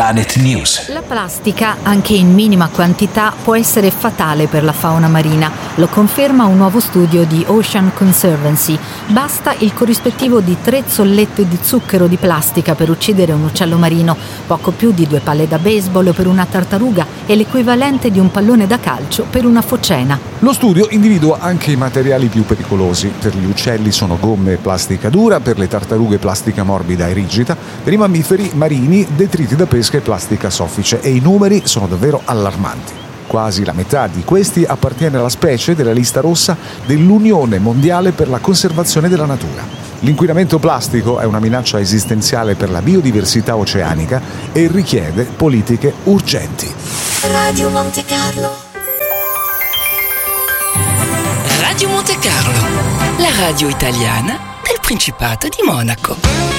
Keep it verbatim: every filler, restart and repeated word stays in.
Planet News. La plastica, anche in minima quantità, può essere fatale per la fauna marina. Lo conferma un nuovo studio di Ocean Conservancy. Basta il corrispettivo di tre zollette di zucchero di plastica per uccidere un uccello marino, poco più di due palle da baseball per una tartaruga e l'equivalente di un pallone da calcio per una focena. Lo studio individua anche i materiali più pericolosi. Per gli uccelli sono gomme e plastica dura, per le tartarughe plastica morbida e rigida, per i mammiferi marini detriti da pesca e plastica soffice, e i numeri sono davvero allarmanti. Quasi la metà di questi appartiene alla specie della lista rossa dell'Unione Mondiale per la Conservazione della Natura. L'inquinamento plastico è una minaccia esistenziale per la biodiversità oceanica e richiede politiche urgenti. Radio Monte Carlo. Radio Monte Carlo, la radio italiana del Principato di Monaco.